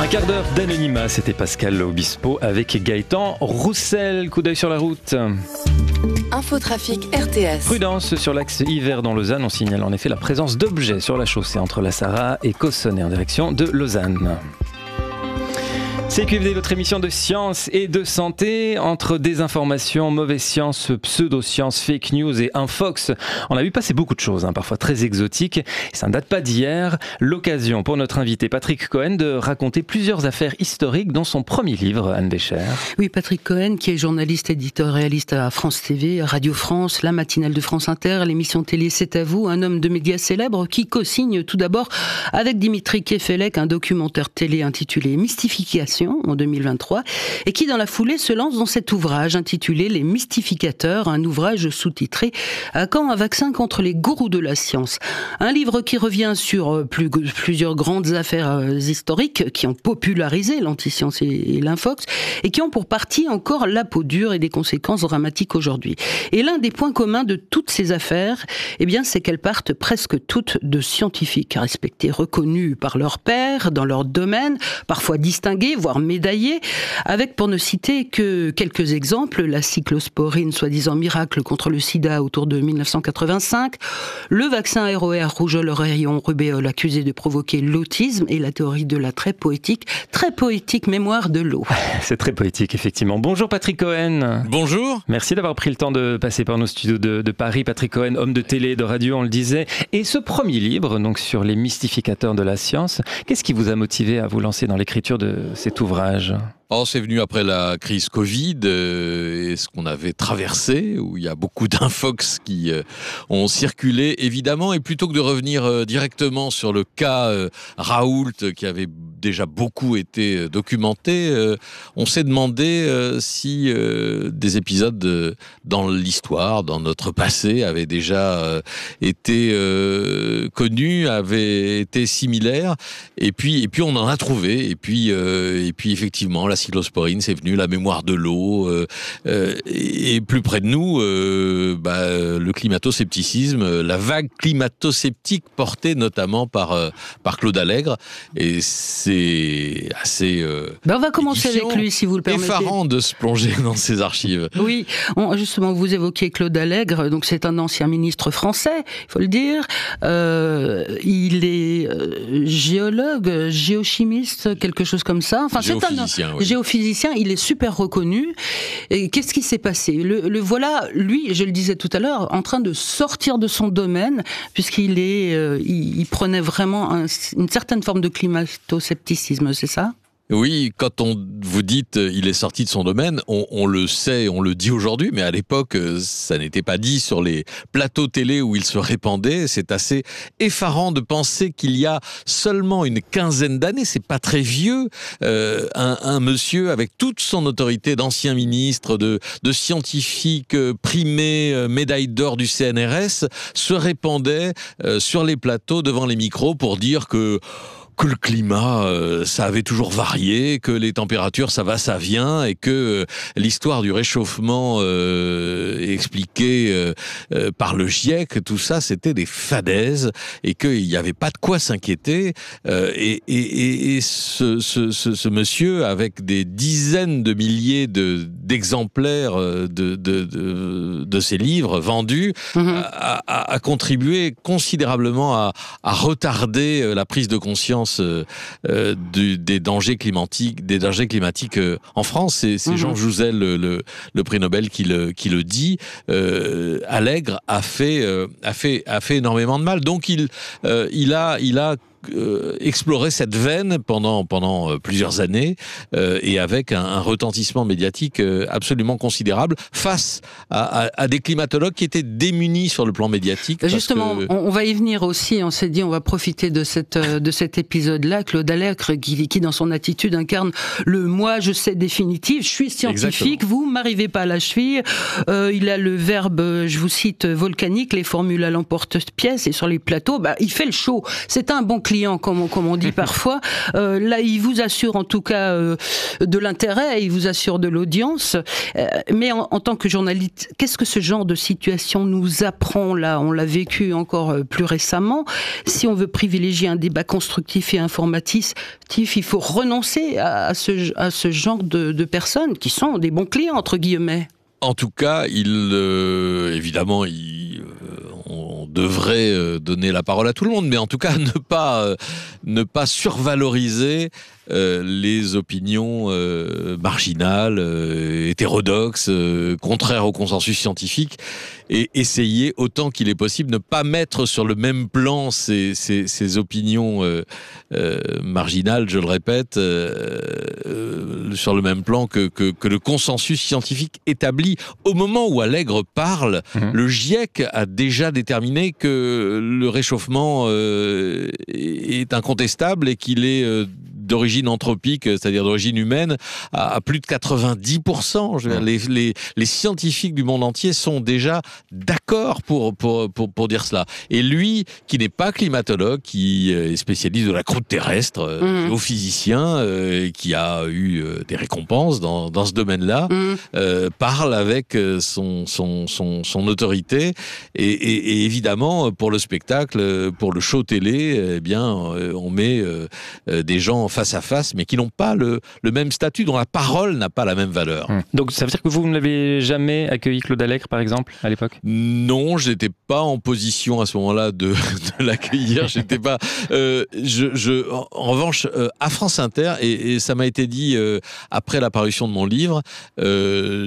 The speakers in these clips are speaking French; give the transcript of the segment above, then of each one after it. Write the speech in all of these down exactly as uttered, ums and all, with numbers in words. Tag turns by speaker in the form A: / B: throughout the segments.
A: Un quart d'heure d'anonymat, c'était Pascal Obispo avec Gaëtan Roussel. Coup d'œil sur la route.
B: Infotrafic R T S.
A: Prudence sur l'axe Yverdon-Lausanne. On signale en effet la présence d'objets sur la chaussée entre la Sarraz et Cossonay en direction de Lausanne. C Q F D, votre émission de science et de santé. Entre désinformation, mauvaise science, pseudo-science, fake news et infox, on a vu passer beaucoup de choses, hein, parfois très exotiques. Et ça ne date pas d'hier. L'occasion pour notre invité Patrick Cohen de raconter plusieurs affaires historiques dans son premier livre, Anne Bécher.
C: Oui, Patrick Cohen, qui est journaliste éditorialiste à France T V, Radio France, la matinale de France Inter, l'émission télé C'est à vous, un homme de médias célèbre qui co-signe tout d'abord avec Dimitri Kefelec un documentaire télé intitulé Mystification en deux mille vingt-trois, et qui dans la foulée se lance dans cet ouvrage intitulé Les Mystificateurs, un ouvrage sous-titré À quand un vaccin contre les gourous de la science. Un livre qui revient sur plus, plusieurs grandes affaires historiques qui ont popularisé l'antiscience et, et l'infox, et qui ont pour partie encore la peau dure et des conséquences dramatiques aujourd'hui. Et l'un des points communs de toutes ces affaires, eh bien, c'est qu'elles partent presque toutes de scientifiques respectés, reconnus par leurs pairs, dans leur domaine, parfois distingués, voire médaillés, avec, pour ne citer que quelques exemples, la cyclosporine, soi-disant miracle contre le sida autour de mille neuf cent quatre-vingt-cinq, le vaccin R O R, rougeole, rayon, rubéole, accusé de provoquer l'autisme, et la théorie de la très poétique, très poétique mémoire de l'eau.
A: C'est très poétique, effectivement. Bonjour Patrick Cohen.
D: Bonjour.
A: Merci d'avoir pris le temps de passer par nos studios de, de Paris. Patrick Cohen, homme de télé et de radio, on le disait. Et ce premier livre, donc sur les mystificateurs de la science, qu'est-ce qui vous a motivé à vous lancer dans l'écriture de cet ouvrage ?
D: Oh, c'est venu après la crise Covid euh, et ce qu'on avait traversé, où il y a beaucoup d'infox qui euh, ont circulé, évidemment. Et plutôt que de revenir euh, directement sur le cas euh, Raoult, qui avait déjà beaucoup été euh, documenté, euh, on s'est demandé euh, si euh, des épisodes euh, dans l'histoire, dans notre passé, avaient déjà euh, été euh, connus, avaient été similaires. Et puis, et puis on en a trouvé. Et puis, euh, et puis effectivement, la cyclosporine, c'est venu, la mémoire de l'eau, euh, euh, et plus près de nous, euh, bah, le climato-scepticisme, la vague climato-sceptique portée notamment par, euh, par Claude Allègre, et c'est assez euh,
C: ben on va commencer avec lui, si vous le permettez.
D: Effarant de se plonger dans ses archives.
C: Oui, on, justement, vous évoquez Claude Allègre, donc c'est un ancien ministre français, il faut le dire. Euh, il est euh, géologue, géochimiste, quelque chose comme ça. Enfin,
D: géophysicien,
C: c'est un
D: oui.
C: géophysicien, il est super reconnu. Et qu'est-ce qui s'est passé ? le, le voilà, lui, je le disais tout à l'heure, en train de sortir de son domaine, puisqu'il est, euh, il, il prenait vraiment un, une certaine forme de climato-scepticisme, c'est ça ?
D: Oui, quand on vous dites euh, il est sorti de son domaine, on, on le sait, on le dit aujourd'hui, mais à l'époque, euh, ça n'était pas dit sur les plateaux télé où il se répandait. C'est assez effarant de penser qu'il y a seulement une quinzaine d'années, c'est pas très vieux, euh, un, un monsieur avec toute son autorité d'ancien ministre, de, de scientifique euh, primé, euh, médaille d'or du C N R S, se répandait euh, sur les plateaux devant les micros pour dire que que le climat, euh, ça avait toujours varié, que les températures, ça va, ça vient, et que euh, l'histoire du réchauffement euh, expliquée euh, euh, par le GIEC, tout ça, c'était des fadaises, et qu'il n'y avait pas de quoi s'inquiéter. Euh, et, et, et ce, ce, ce, ce monsieur, avec des dizaines de milliers de, d'exemplaires de, de, de, de ses livres vendus, mmh. a, a, a contribué considérablement à, à retarder la prise de conscience Euh, du, des dangers climatiques, des dangers climatiques euh, en France. C'est, c'est mmh. Jean Jouzel, le, le, le prix Nobel, qui le, qui le dit. Euh, Allègre a fait, euh, a fait, a fait énormément de mal. Donc il, euh, il a, il a Euh, explorer cette veine pendant pendant euh, plusieurs années euh, et avec un, un retentissement médiatique euh, absolument considérable face à, à, à des climatologues qui étaient démunis sur le plan médiatique.
C: Justement,
D: que...
C: on, on va y venir aussi. On s'est dit, on va profiter de cette de cet épisode-là. Claude Allègre, qui, qui dans son attitude incarne le moi, je sais définitif. Je suis scientifique. Exactement. Vous m'arrivez pas à la cheville. Euh, il a le verbe, je vous cite, volcanique. Les formules à l'emporte-pièce et sur les plateaux, bah, il fait le show. C'est un bon climat. client, comme on, comme on dit parfois. Euh, là, il vous assure en tout cas euh, de l'intérêt, il vous assure de l'audience. Euh, mais en, en tant que journaliste, qu'est-ce que ce genre de situation nous apprend là? On l'a vécu encore plus récemment. Si on veut privilégier un débat constructif et informatif, il faut renoncer à, à, ce, à ce genre de, de personnes qui sont des bons clients, entre guillemets.
D: En tout cas, il, euh, évidemment, il, euh, on devrait euh, donner la parole à tout le monde, mais en tout cas, ne pas, euh, ne pas survaloriser euh, les opinions euh, marginales, euh, hétérodoxes, euh, contraires au consensus scientifique, et essayer autant qu'il est possible de ne pas mettre sur le même plan ces, ces, ces opinions euh, euh, marginales, je le répète, euh, euh, sur le même plan que, que, que le consensus scientifique établi. Au moment où Allègre parle, mmh. le GIEC a déjà déterminé que le réchauffement euh, est incontestable et qu'il est euh, d'origine anthropique, c'est-à-dire d'origine humaine, à, à plus de quatre-vingt-dix pour cent. Je veux dire, les, les, les scientifiques du monde entier sont déjà d'accord pour, pour, pour, pour dire cela. Et lui, qui n'est pas climatologue, qui est spécialiste de la croûte terrestre, mmh. géophysicien, euh, qui a eu euh, des récompenses dans, dans ce domaine-là, mmh. euh, parle avec son, son, son, son autorité. Et, et, et évidemment, pour le spectacle, pour le show télé, eh bien, on met euh, des gens face à face, mais qui n'ont pas le, le même statut, dont la parole n'a pas la même valeur.
A: Mmh. Donc ça veut dire que vous, vous ne l'avez jamais accueilli, Claude Allègre, par exemple, à l'époque ?
D: Non, je n'étais pas en position à ce moment-là de, de l'accueillir. J'étais pas. Euh, je, je, en, en revanche, euh, à France Inter, et, et ça m'a été dit euh, après la parution de mon livre, euh,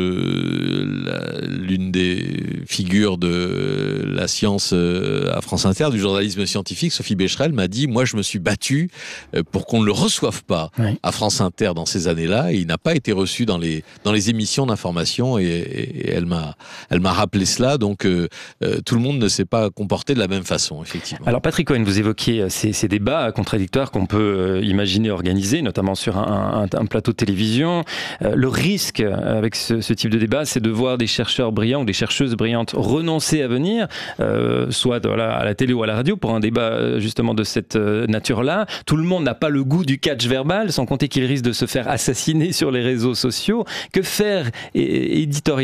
D: je, la, l'une des figures de la science euh, à France Inter, du journalisme scientifique, Sophie Becherel, m'a dit, moi, je me suis battu euh, pour qu'on ne le reçoive pas oui. à France Inter dans ces années-là, et il n'a pas été reçu dans les dans les émissions d'information, et, et, et elle m'a elle m'a rappelé cela. Donc euh, euh, tout le monde ne s'est pas comporté de la même façon, effectivement.
A: Alors Patrick Cohen, vous évoquiez ces, ces débats contradictoires qu'on peut euh, imaginer organiser, notamment sur un, un, un plateau de télévision. Euh, le risque avec ce, ce type de débat, c'est de voir des chercheurs brillants ou des chercheuses brillantes renoncer à venir, euh, soit voilà, à la télé ou à la radio, pour un débat justement de cette nature-là. Tout le monde n'a pas le goût du catch verbal, sans compter qu'il risque de se faire assassiner sur les réseaux sociaux. Que faire é- éditorialement ?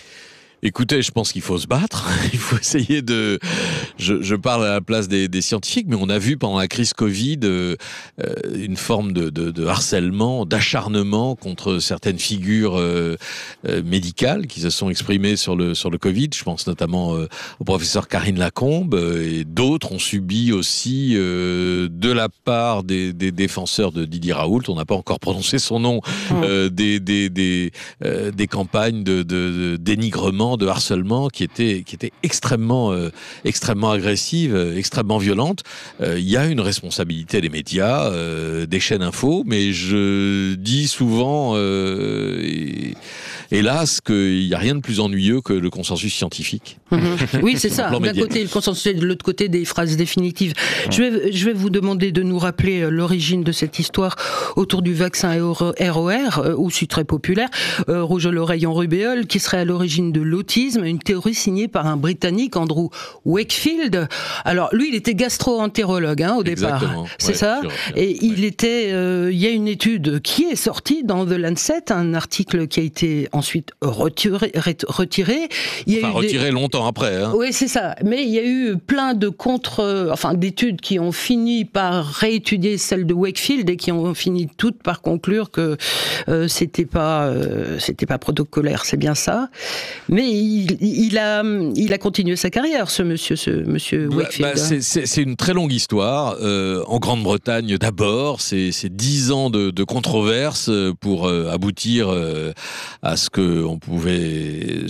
D: Écoutez, je pense qu'il faut se battre. Il faut essayer de... Je, je parle à la place des, des scientifiques, mais on a vu pendant la crise Covid euh, une forme de, de, de harcèlement, d'acharnement contre certaines figures euh, euh, médicales qui se sont exprimées sur le, sur le Covid. Je pense notamment euh, au professeur Karine Lacombe, euh, et d'autres ont subi aussi euh, de la part des, des défenseurs de Didier Raoult, on n'a pas encore prononcé son nom, euh, des, des, des, euh, des campagnes de, de, de dénigrement, de harcèlement qui était qui était extrêmement euh, extrêmement agressive, euh, extrêmement violente. Il euh, y a une responsabilité des médias, euh, des chaînes info, mais je dis souvent, euh, et, hélas, qu'il n'y a rien de plus ennuyeux que le consensus scientifique.
C: Mmh. Oui, c'est ça. D'un côté le consensus, et de l'autre côté des phrases définitives. Mmh. Je vais je vais vous demander de nous rappeler l'origine de cette histoire autour du vaccin R O R, aussi très populaire, euh, rouge à l'oreille en rubéole, qui serait à l'origine de l'autisme, une théorie signée par un Britannique, Andrew Wakefield. Alors, lui, il était gastro-entérologue hein, au départ.
D: Exactement.
C: C'est
D: ouais,
C: ça
D: sûr,
C: Et
D: ouais.
C: il était... Euh, il y a une étude qui est sortie dans The Lancet, un article qui a été ensuite retiré. retiré. Il y a
D: enfin,
C: eu
D: retiré
C: des...
D: longtemps après. Hein.
C: Oui, c'est ça. Mais il y a eu plein de contre... Enfin, d'études qui ont fini par réétudier celle de Wakefield et qui ont fini toutes par conclure que euh, c'était pas, euh, c'était pas protocolaire, c'est bien ça. Mais il, il, a, il a continué sa carrière, ce monsieur, ce monsieur Wakefield.
D: Bah, c'est, c'est, c'est une très longue histoire. Euh, en Grande-Bretagne d'abord, c'est, c'est dix ans de, de controverses pour euh, aboutir euh, à ce qu'on pouvait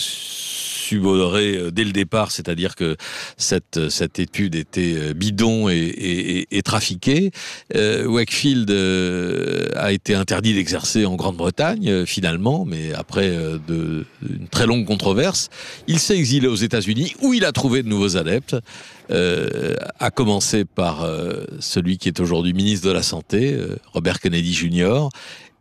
D: subodorer dès le départ, c'est-à-dire que cette, cette étude était bidon et, et, et trafiquée. Euh, Wakefield euh, a été interdit d'exercer en Grande-Bretagne, euh, finalement, mais après euh, de, une très longue controverse. Il s'est exilé aux États-Unis, où il a trouvé de nouveaux adeptes, euh, à commencer par euh, celui qui est aujourd'hui ministre de la Santé, euh, Robert Kennedy junior,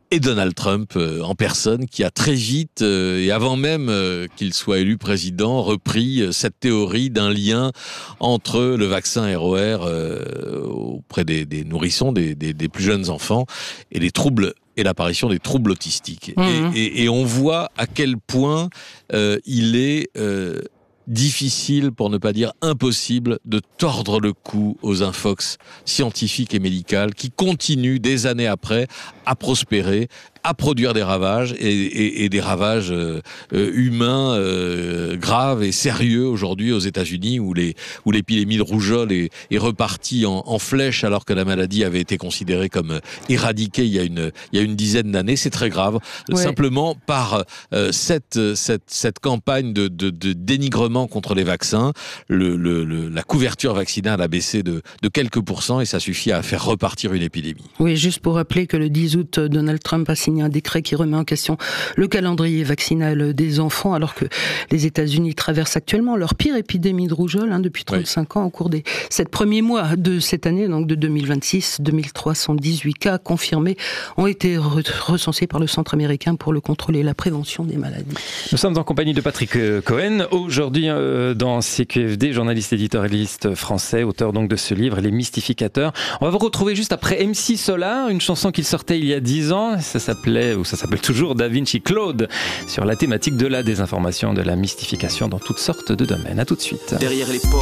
D: et Donald Trump euh, en personne, qui a très vite, euh, et avant même euh, qu'il soit élu président, repris euh, cette théorie d'un lien entre le vaccin R O R euh, auprès des, des nourrissons, des, des, des plus jeunes enfants, et les troubles et l'apparition des troubles autistiques. Mmh. Et, et, et on voit à quel point euh, il est euh, difficile, pour ne pas dire impossible, de tordre le cou aux infox scientifiques et médicales qui continuent des années après à prospérer, à produire des ravages et, et, et des ravages euh, humains euh, graves et sérieux aujourd'hui aux États-Unis, où les où l'épidémie de rougeole est, est repartie en, en flèche alors que la maladie avait été considérée comme éradiquée il y a une il y a une dizaine d'années. C'est très grave, ouais. Simplement par euh, cette cette cette campagne de, de, de dénigrement contre les vaccins, le, le, le la couverture vaccinale a baissé de de quelques pourcents et ça suffit à faire repartir une épidémie.
C: Oui, juste pour rappeler que le dix août, Donald Trump a signé un décret qui remet en question le calendrier vaccinal des enfants, alors que les États-Unis traversent actuellement leur pire épidémie de rougeole hein, depuis trente-cinq oui. ans au cours des sept premiers mois de cette année, donc de deux mille vingt-six. deux mille trois cent dix-huit cas confirmés ont été recensés par le Centre américain pour le contrôle et la prévention des maladies.
A: Nous sommes en compagnie de Patrick Cohen, aujourd'hui euh, dans C Q F D, journaliste éditorialiste français, auteur donc de ce livre, Les Mystificateurs. On va vous retrouver juste après M C Solar, une chanson qu'il sortait il y a dix ans, ça s'appelait, ou ça s'appelle toujours Da Vinci Claude, sur la thématique de la désinformation, de la mystification dans toutes sortes de domaines. À tout de suite.
E: Derrière les portes.